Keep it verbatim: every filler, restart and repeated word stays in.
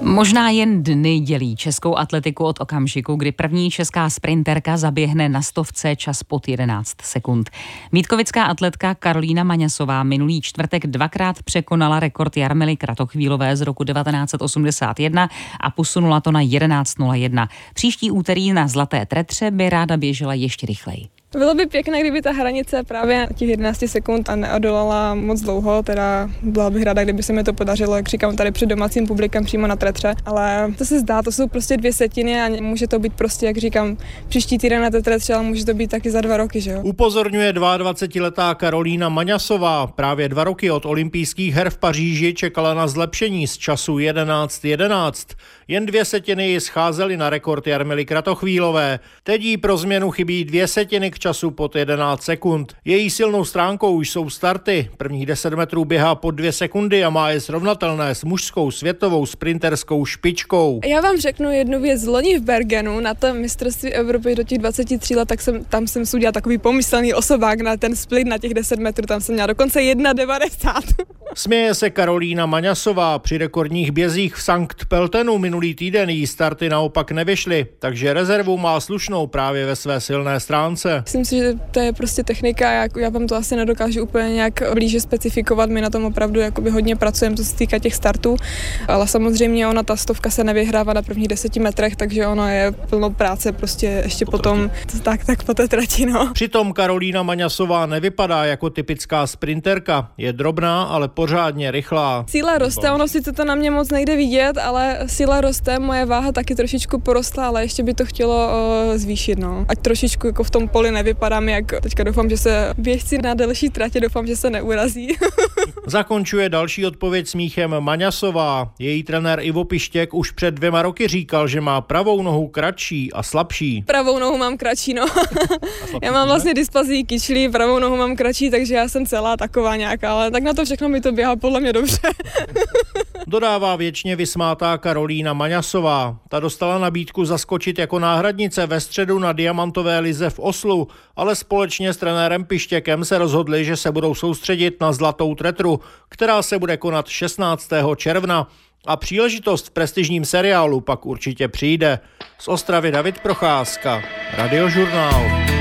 Možná jen dny dělí českou atletiku od okamžiku, kdy první česká sprinterka zaběhne na stovce čas pod jedenáct sekund. Vítkovická atletka Karolína Maňasová minulý čtvrtek dvakrát překonala rekord Jarmily Kratochvílové z roku devatenáct osmdesát jedna a posunula to na jedenáct nula jedna. Příští úterý na Zlaté tretře by ráda běžela ještě rychleji. Bylo by pěkné, kdyby ta hranice právě těch jedenáct sekund a neodolala moc dlouho, teda byla bych ráda, kdyby se mi to podařilo, jak říkám, tady před domácím publikem přímo na tretře, ale to se zdá, to jsou prostě dvě setiny a může to být prostě, jak říkám, příští týden na té tretře, ale může to být taky za dva roky, že jo. Upozorňuje dvaadvacetiletá Karolína Maňasová. Právě dva roky od olympijských her v Paříži čekala na zlepšení z času jedenáct jedenáct. Jen dvě setiny ji scházely na rekord Jarmily Kratochvílové. Teď jí pro změnu chybí dvě setiny k času pod jedenáct sekund. Její silnou stránkou už jsou starty. Prvních deset metrů běhá pod dvě sekundy a má je srovnatelné s mužskou světovou sprinterskou špičkou. Já vám řeknu jednu věc. Loni v Bergenu na tom mistrovství Evropy do těch dvaceti tří let, tak jsem, tam jsem si udělal takový pomyslný osobák na ten split na těch deset metrů. Tam jsem měla dokonce jedna devadesát. Směje se Karolína Maňasová. Při rekordních bězích v Sankt Pöltenu minulý týden jí starty naopak nevyšly, takže rezervu má slušnou právě ve své silné stránce. Myslím si, že to je prostě technika, já, já vám to asi nedokážu úplně nějak blíže specifikovat, my na tom opravdu jakoby hodně pracujeme, co se týká těch startů, ale samozřejmě ona ta stovka se nevyhrává na prvních deseti metrech, takže ono je plno práce prostě ještě po potom, tak, tak po té trati, no. Přitom Karolína Maňasová nevypadá jako typická sprinterka, je drobná, ale pořádně rychlá. Síla roste, ono sice to na mě moc nejde vidět, ale síla roste, moje váha taky trošičku porostla, ale ještě by to chtělo uh, zvýšit, no. Ať trošičku jako v tom poli nevypadám, jak teďka doufám, že se běžci na delší tratě doufám, že se neurazí. Zakončuje další odpověď smíchem Maňasová. Její trenér Ivo Pištěk už před dvěma roky říkal, že má pravou nohu kratší a slabší. Pravou nohu mám kratší, no. Já mám vlastně dysplazii kyčlí, pravou nohu mám kratší, takže já jsem celá taková nějaká, ale tak na to všechno mi to běhá podle mě dobře. Dodává věčně vysmátá Karolína Maňasová. Ta dostala nabídku zaskočit jako náhradnice ve středu na diamantové lize v Oslu, ale společně s trenérem Pištěkem se rozhodli, že se budou soustředit na Zlatou tretru, která se bude konat šestnáctého června. A příležitost v prestižním seriálu pak určitě přijde. Z Ostravy David Procházka, Radiožurnál.